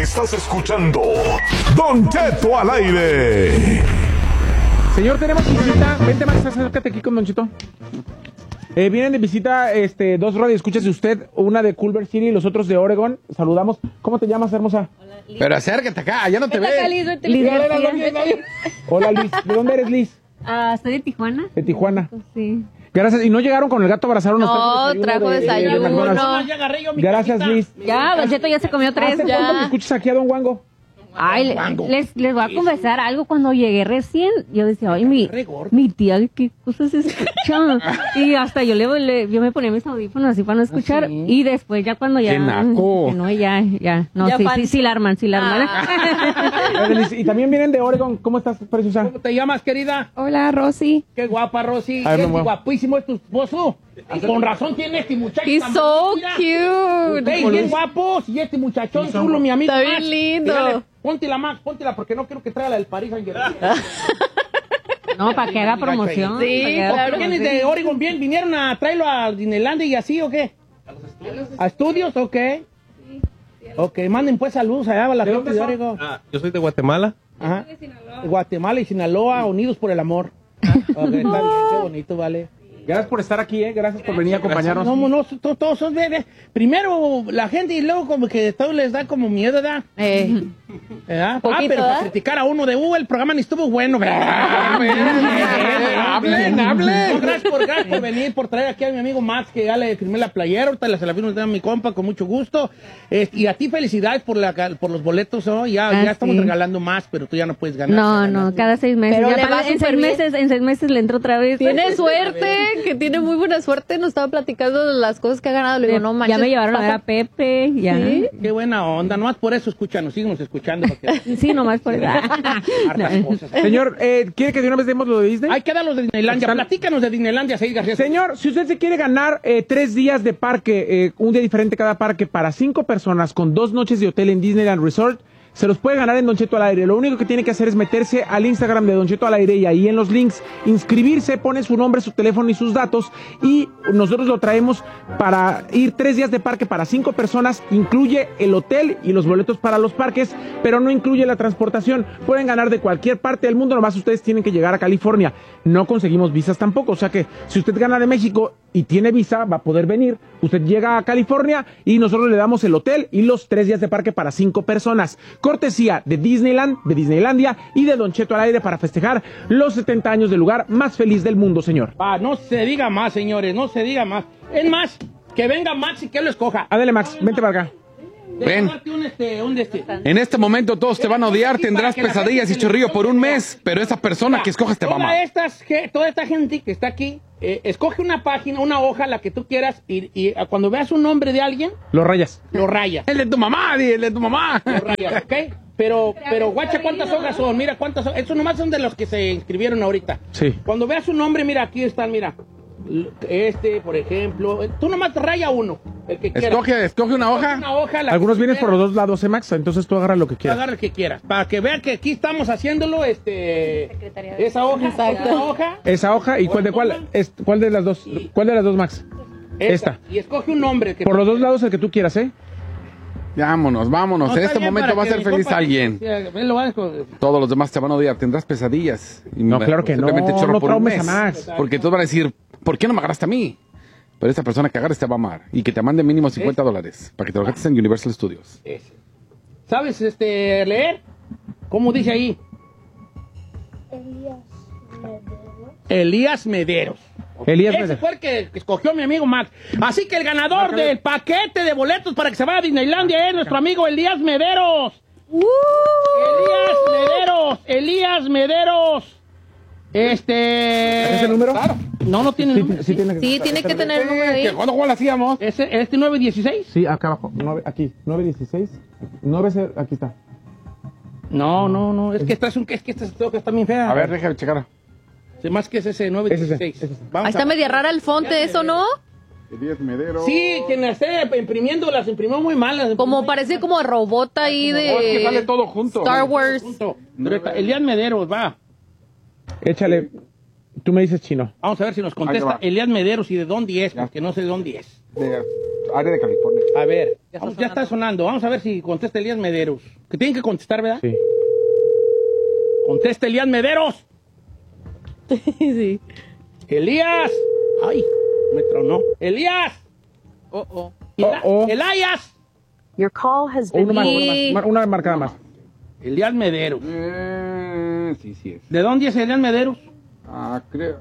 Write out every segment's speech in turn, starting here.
Estás escuchando Don Cheto al aire. Señor, tenemos visita. Vente, Max, acércate aquí con Don Cheto. Vienen de visita dos radioescuchas de usted, una de Culver City y los otros de Oregon. Saludamos. ¿Cómo te llamas, hermosa? Hola, Liz. Pero acércate acá, ya no te ves. Liz. Hola, Liz. ¿De dónde eres, Liz? Estoy de Tijuana. De Tijuana. Sí. Gracias. ¿Y no llegaron con el gato a abrazar unos No, trajo desayuno. McDonald's? Gracias, Liz. Ya, Don Cheto ya se comió 3. ¿Hace cuánto me escuchas aquí a Don Wango? Ay, les voy a confesar algo. Cuando llegué recién, yo decía, ay, mi tía, ¿qué cosas escucha? Y hasta yo me ponía mis audífonos así para no escuchar. Sí. Y después ya cuando ya... ¡Qué naco! No, ya. No, ya sí la arman. Y también vienen de Oregon. ¿Cómo estás, preciosa? ¿Cómo te llamas, querida? Hola, Rosy. Qué guapa, Rosy. Ay, Qué no, guapísimo es tu esposo. Con razón tiene este muchacho. He's so cute. Hey, bien guapo. Y este muchachón chulo, mi amigo. Está bien Max. lindo. Dígale, póntela, Max, póntela, porque no quiero que traiga la del París Saint-Germain. No, para que haga promoción. Sí, claro. ¿Quiénes de Oregon vinieron a traerlo a Disneylandia y así o qué? ¿A estudios? Ok. Ok, manden pues saludos allá a la gente de Oregon. Yo soy de Guatemala. Ajá. Guatemala y Sinaloa, unidos por el amor. Ok, está bien, qué bonito, vale. Gracias por estar aquí, Gracias por venir a acompañarnos. No, todos son bebés. Primero la gente y luego como que todo les da como miedo, ¿verdad? ¿Verdad? Poquito, pero para ¿verdad? criticar a uno de el programa ni estuvo bueno. Hablen. No, gracias por venir, por traer aquí a mi amigo Max, que ya le firmé la playera, ahorita se la firmo a mi compa con mucho gusto. Y a ti felicidades por los boletos, ¿no? Ya estamos regalando más, pero tú ya no puedes ganar. No, cada 6 meses. Pero Ya le va en 6 meses, en 6 meses le entro otra vez. Tiene suerte, que tiene muy buena suerte. Nos estaba platicando de las cosas que ha ganado. Le digo, no manches. Ya me llevaron a ver a Pepe. Ya. ¿Sí? Qué buena onda, nomás por eso síguenos escuchando. Porque... Sí, nomás por eso. hartas cosas. Señor, ¿quiere que de una vez demos lo de Disney? Hay que dar los de Disneylandia. Platícanos de Disneylandia, Said García. Señor, si usted se quiere ganar 3 días de parque, un día diferente cada parque para 5 personas con 2 noches de hotel en Disneyland Resort, se los puede ganar en Don Cheto al aire. Lo único que tiene que hacer es meterse al Instagram de Don Cheto al aire y ahí en los links inscribirse, pone su nombre, su teléfono y sus datos y nosotros lo traemos para ir 3 días de parque para 5 personas. Incluye el hotel y los boletos para los parques, pero no incluye la transportación. Pueden ganar de cualquier parte del mundo, nomás ustedes tienen que llegar a California. No conseguimos visas tampoco, o sea que si usted gana de México y tiene visa, va a poder venir. Usted llega a California y nosotros le damos el hotel y los 3 días de parque para 5 personas. Cortesía de Disneyland, de Disneylandia y de Don Cheto al aire para festejar los 70 años del lugar más feliz del mundo, señor. No se diga más, señores, no se diga más. Es más, que venga Max y que lo escoja. Ándale, Max, vente para acá. Ven. En este momento todos te van a odiar, tendrás pesadillas y chorrillo por un mes, pero esa persona que escoges te va a amar. Toda esta gente que está aquí, escoge una página, una hoja, la que tú quieras, y cuando veas un nombre de alguien, lo rayas. Lo rayas. El de tu mamá, el de tu mamá. Lo rayas, ¿ok? Pero guacha, ¿cuántas hojas son? Mira, ¿cuántas hojas? Estos nomás son de los que se inscribieron ahorita. Sí. Cuando veas un nombre, mira, aquí están, mira. Por ejemplo, tú nomás raya uno, el que quieras. Escoge una hoja. Algunos vienen por los 2 lados, Max, entonces tú agarra lo que quieras. Agarra el que quieras, para que vean que aquí estamos haciéndolo, esa hoja, exacto. esa hoja. ¿Y cuál de las dos? ¿Cuál de las dos, Max? Esta. Y escoge un nombre. Por los 2 lados el que tú quieras, Vámonos. No, En este momento va a ser feliz alguien. Todos los demás te van a odiar, tendrás pesadillas. No, claro que no. No traumes a Max. Porque todos van a decir, ¿por qué no me agarraste a mí? Pero esta persona que agarres te va a amar y que te mande mínimo $50 para que te lo gastes en Universal Studios. ¿Sabes leer? ¿Cómo dice ahí? Elías Mederos. Ese fue el que escogió mi amigo Max. Así que el ganador del paquete de boletos para que se vaya a Disneylandia es nuestro amigo Elías Mederos. Elías Mederos. ¿Es el número? Claro. No tiene el número. Sí, tiene que tener el número ahí. ¿Cuándo lo hacíamos? ¿Este 916? Sí, acá abajo. 916. 9, aquí está. No. Es que esta está bien fea. A ver, déjame checar. Más que es ese 916. Ahí está media rara el fonte, ¿eso no? Elías Mederos. Sí, quien las esté imprimiendo las imprimió muy mal. Como parece como robot ahí de... No, es que sale todo junto. Star Wars. Elías Mederos, va. Échale. Tú me dices chino. Vamos a ver si nos contesta Elías Mederos y de dónde es, porque no sé de dónde es. De área de California. A ver, ya está sonando. Vamos a ver si contesta Elías Mederos. Que tienen que contestar, ¿verdad? Sí. Contesta Elías Mederos. Sí. Elías. Ay, me tronó. Elías. Elías. Your call has been... Una marcada más. Elías Mederos. Sí es. ¿De dónde es Elías Mederos? Creo...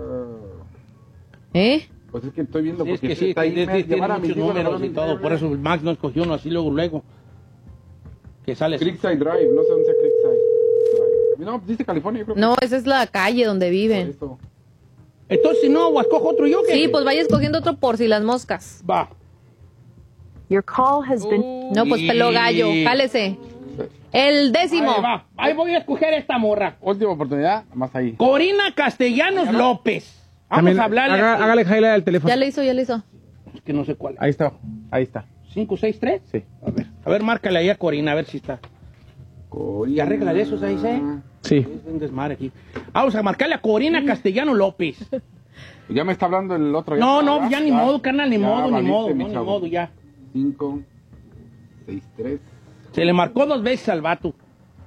Pues es que estoy viendo Sí, es porque que sí, está ahí, tiene llevar a mis muchos hijos, números y todo. Por eso Max no escogió uno así luego. Que sale. Creekside Drive, no sé dónde sea Creekside Drive. No, dice California, yo creo que... No, esa es la calle donde viven. Esto. Entonces, si no, o escojo otro yo. ¿Qué? Sí, pues vaya escogiendo otro por si las moscas. Va. Your call has been... No, pues pelo gallo, jálese. El 10º. Ahí va. Ahí voy a escoger esta morra. Última oportunidad, más ahí. Corina Castellanos López. Vamos También, a hablarle. Hágale highlight al teléfono. Ya le hizo. Es que no sé cuál. Ahí está. 563. Sí. A ver, márcale ahí a Corina, a ver si está. Y arregla de esos ahí, ¿sí? Sí. Es un desmadre aquí. Vamos a marcarle a Corina Castellano López. Ya me está hablando el otro. No, ya ni modo, carnal, ni modo, ya. 5, 6, 3. Se le marcó 2 veces al vato.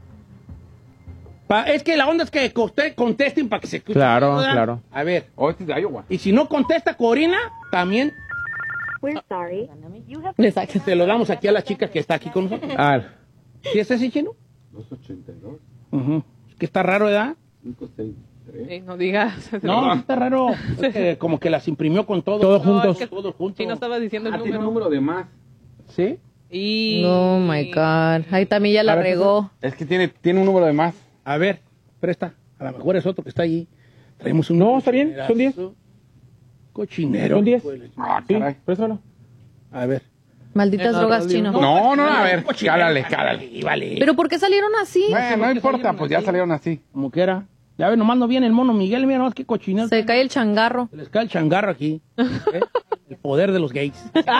Es que la onda es que contesten para que se escuche. Claro, ¿verdad? claro. A ver. Este es de Iowa. Y si no contesta Corina, también We're sorry. You have... Exacto. se lo damos aquí a la chica que está aquí con nosotros. ¿Sí es ese chino? 282. Es que está raro, ¿verdad? 5, 6, 3. No digas. No, está raro. Es que como que las imprimió con todo. Todos juntos. Es que Todos juntos. si no estaba diciendo el Tiene un número. número de más. ¿Sí? Y... Oh my God. Ahí también ya la regó. Es que tiene un número de más. A ver, presta. A lo mejor es otro que está allí. Traemos un... No, está bien, son 10. Cochinero. Son 10. Ah, Sí, caray. préstalo. A ver. Malditas drogas chino. No, a ver, Cálale. Vale. ¿Pero por qué salieron así? Bueno, no importa, pues ya salieron así. Como quiera. Ya ves, nomás no viene el mono Miguel. Mira nomás qué cochinero. Se cae el changarro. Se les cae el changarro aquí. ¿Eh? El poder de los gays.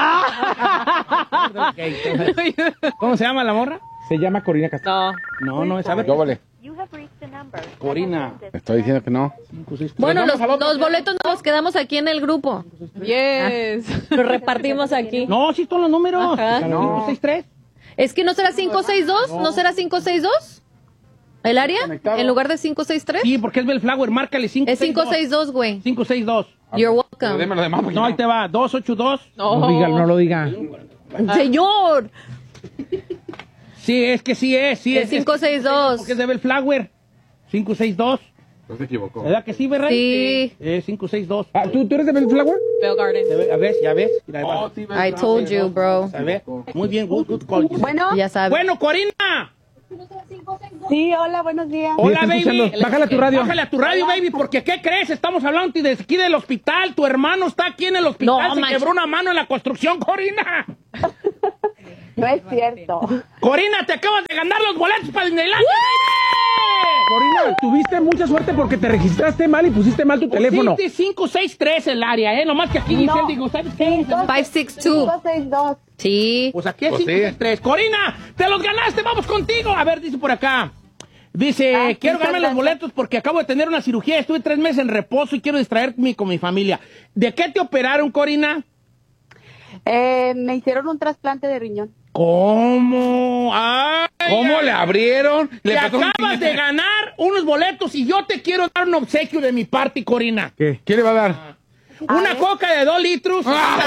¿Cómo se llama la morra? Se llama Corina Castellano. No. Es a ver. Yo vale. You have reached the number. Corina. Estoy diciendo que no. 5, 6, Bueno, los boletos nos los quedamos aquí en el grupo. Yes. Los repartimos aquí. No, sí son los números. Ajá. No. 563. ¿Es que no será 562? ¿No será 562? ¿El área? Conectado. ¿En lugar de 563? Sí, porque es Bellflower. Márcale 562. Es 562, güey. 562. You're Pero welcome. dime lo demás. porque No, ahí te va. 282. No lo diga. Señor. Sí, es que sí es. Es 562. Porque es de Bellflower. 562. No se equivocó. ¿Verdad que sí, Berray? Sí. 562. ¿Tú eres de Bellflower? Bell Garden. A ver, ya ves. Mira, ahí va. Oh, sí, I told you, bro. A ver. Muy bien, good call. Bueno. Ya sabes. Bueno, Corina. Sí, hola, buenos días. Hola, estoy baby. escuchando. Bájale a tu radio. Bájale a tu radio, baby, porque ¿qué crees? Estamos hablando de aquí del hospital. Tu hermano está aquí en el hospital. No, Se manches. quebró una mano en la construcción, Corina. No es cierto. Corina, te acabas de ganar los boletos para Disneylandia. Corina, tuviste mucha suerte porque te registraste mal y pusiste mal tu teléfono. Pusiste 563 el área, Nomás que aquí dice, No. digo, ¿sabes qué? 562. 562. Sí. Pues aquí es Pues sí. 563. Corina, te los ganaste, vamos contigo. A ver, dice por acá. Dice, quiero ganarme los boletos porque acabo de tener una cirugía. Estuve 3 meses en reposo y quiero distraerme con mi familia. ¿De qué te operaron, Corina? Me hicieron un trasplante de riñón. ¿Cómo? Ay, ¿Cómo le abrieron? Te Le pasó un- acabas de ganar unos boletos y yo te quiero dar un obsequio de mi parte, Corina. ¿Qué? ¿Qué le va a dar? Una coca de 2 litros.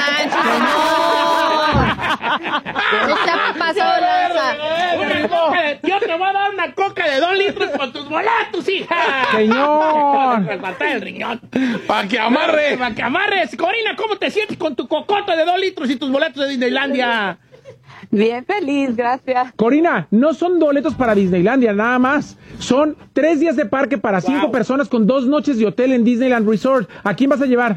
Está pasado lanza. Yo te voy a dar una coca de 2 litros con tus boletos, hija. Señor. Trasplante el riñón. ¡Para que amarre! Para que amarres. Corina, ¿cómo te sientes con tu cocota de 2 litros y tus boletos de Disneylandia? Bien feliz, gracias. Corina, no son boletos para Disneylandia, nada más. Son 3 días de parque para 5 personas con 2 noches de hotel en Disneyland Resort. ¿A quién vas a llevar?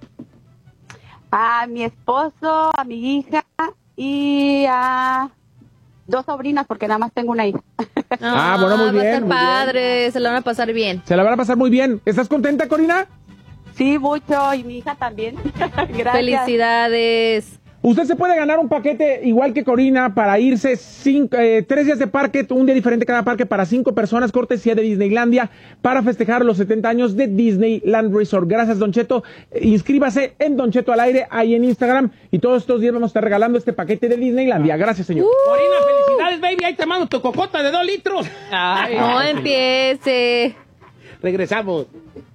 A mi esposo, a mi hija y a 2 sobrinas, porque nada más tengo una hija. Bueno, muy Va a bien, ser muy padre, se la van a pasar bien. Se la van a pasar muy bien. ¿Estás contenta, Corina? Sí, mucho, y mi hija también. Gracias. Felicidades. Usted se puede ganar un paquete igual que Corina para irse 3 días de parque, un día diferente cada parque para 5 personas, cortesía de Disneylandia, para festejar los 70 años de Disneyland Resort. Gracias, Don Cheto. Inscríbase en Don Cheto al aire, ahí en Instagram, y todos estos días vamos a estar regalando este paquete de Disneylandia. Gracias, señor. Corina, felicidades, baby. Ahí te mando tu cocota de 2 litros. Ay, no empiece. Regresamos.